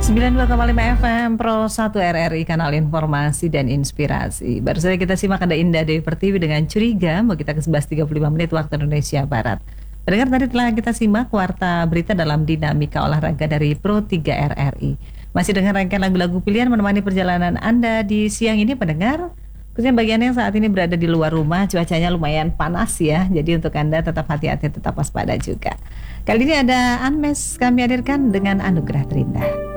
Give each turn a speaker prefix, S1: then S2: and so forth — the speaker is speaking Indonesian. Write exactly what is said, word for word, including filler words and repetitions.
S1: sembilan puluh dua koma lima F M Pro satu R R I, kanal informasi dan inspirasi. Baru saja kita simak ada Indah Dewi Pertiwi dengan Curiga. Mau kita ke sebelas tiga puluh lima menit waktu Indonesia Barat. Pendengar, tadi telah kita simak warta berita dalam dinamika olahraga dari Pro tiga R R I. Masih dengan rangkaian lagu-lagu pilihan menemani perjalanan Anda di siang ini, pendengar. Khususnya bagi Anda yang saat ini berada di luar rumah, cuacanya lumayan panas ya. Jadi untuk Anda tetap hati-hati, tetap waspada juga. Kali ini ada Anmes kami hadirkan dengan Anugerah Terindah.